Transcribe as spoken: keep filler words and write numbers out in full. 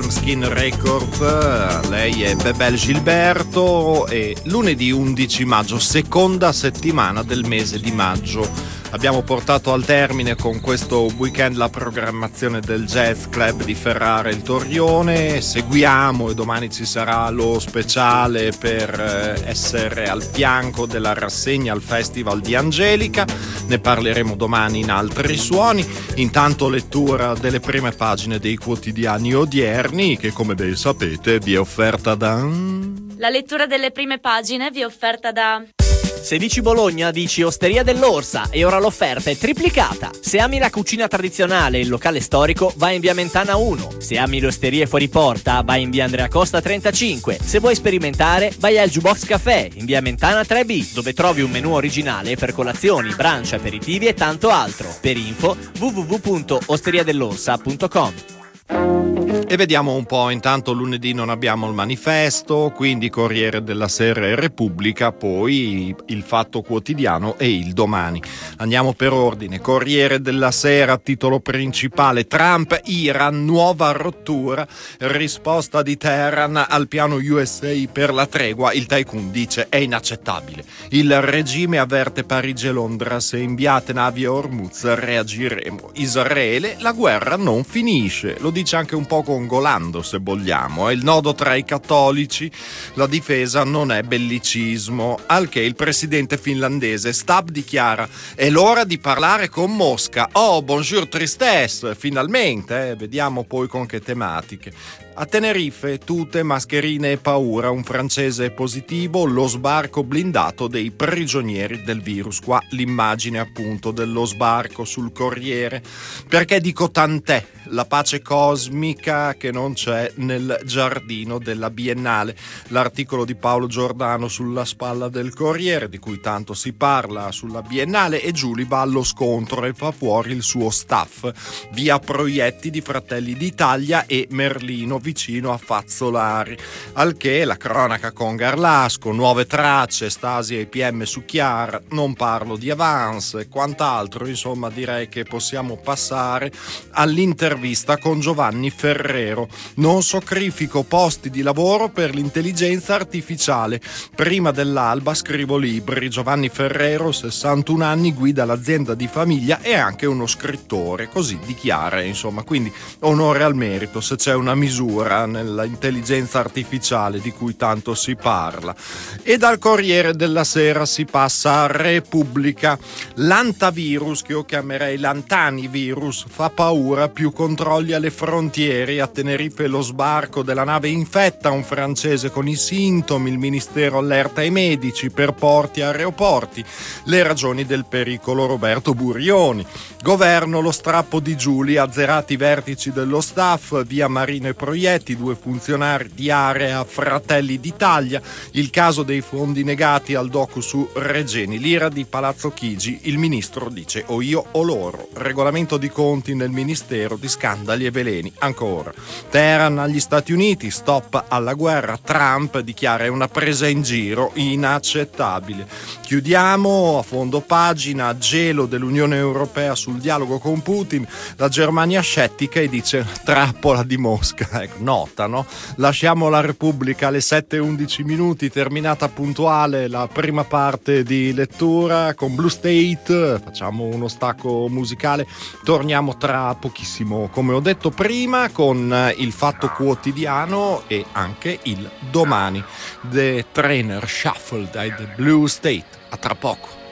Lambskin Records, lei è Bebel Gilberto e lunedì undici maggio, seconda settimana del mese di maggio. Abbiamo portato al termine con questo weekend la programmazione del Jazz Club di Ferrara il Torrione. Seguiamo e domani ci sarà lo speciale per essere al fianco della rassegna al Festival di Angelica. Ne parleremo domani in Altri Suoni. Intanto lettura delle prime pagine dei quotidiani odierni che, come ben sapete, vi è offerta da... La lettura delle prime pagine vi è offerta da... Se dici Bologna, dici Osteria dell'Orsa e ora l'offerta è triplicata. Se ami la cucina tradizionale e il locale storico, vai in via Mentana uno. Se ami le osterie fuori porta, vai in via Andrea Costa trentacinque. Se vuoi sperimentare, vai al Jukebox Café in via Mentana tre B, dove trovi un menù originale per colazioni, brunch, aperitivi e tanto altro. Per info w w w punto osteria dell'orsa punto com. E vediamo un po', intanto lunedì non abbiamo il manifesto, quindi Corriere della Sera e Repubblica, poi il Fatto Quotidiano e il Domani. Andiamo per ordine. Corriere della Sera, titolo principale: Trump, Iran, nuova rottura, risposta di Teheran al piano U S A per la tregua. Il tycoon dice è inaccettabile. Il regime avverte Parigi e Londra: se inviate navi a Hormuz reagiremo. Israele, la guerra non finisce. Lo dice anche un po' congolando, se vogliamo. È il nodo tra i cattolici, la difesa non è bellicismo. Al che il presidente finlandese Stubb dichiara: è l'ora di parlare con Mosca. Oh, bonjour tristesse, finalmente, eh? Vediamo poi con che tematiche. A Tenerife, tute, mascherine e paura, un francese positivo, lo sbarco blindato dei prigionieri del virus. Qua l'immagine appunto dello sbarco sul Corriere. Perché dico tant'è la pace cosmica che non c'è nel giardino della Biennale. L'articolo di Paolo Giordano sulla spalla del Corriere, di cui tanto si parla sulla Biennale, e Giuli va allo scontro e fa fuori il suo staff. Via proietti di Fratelli d'Italia e Merlino vicino a Fazzolari. Al che la cronaca con Garlasco, nuove tracce, Stasi e P M su Chiara, non parlo di Avance e quant'altro. Insomma, direi che possiamo passare all'intervista con Giovanni Ferrero. Non sacrifico posti di lavoro per l'intelligenza artificiale. Prima dell'alba scrivo libri. Giovanni Ferrero, sessantuno anni, guida l'azienda di famiglia e anche uno scrittore, così dichiara, insomma. Quindi onore al merito, se c'è una misura nell'intelligenza artificiale di cui tanto si parla. E dal Corriere della Sera si passa a Repubblica. L'antavirus, che io chiamerei l'antanivirus, fa paura, più controlli alle frontiere. A Tenerife lo sbarco della nave infetta un francese con i sintomi, il ministero allerta i medici per porti e aeroporti. Le ragioni del pericolo, Roberto Burioni. Governo, lo strappo di Giuli, azzerati i vertici dello staff, via Marino e Proietti, due funzionari di area Fratelli d'Italia, il caso dei fondi negati al docu su Regeni, l'ira di Palazzo Chigi, il ministro dice o io o loro, regolamento di conti nel ministero di scandali e veleni, ancora. Teheran agli Stati Uniti, stop alla guerra, Trump dichiara è una presa in giro inaccettabile. Chiudiamo a fondo pagina, gelo dell'Unione Europea sul dialogo con Putin, la Germania scettica e dice trappola di Mosca. Ecco, nota, no? Lasciamo la Repubblica alle sette e undici minuti, terminata puntuale la prima parte di lettura con Blue State. Facciamo uno stacco musicale, torniamo tra pochissimo, come ho detto prima, con il Fatto Quotidiano e anche il Domani. The Trainer Shuffle dai The Blue State. A tra poco.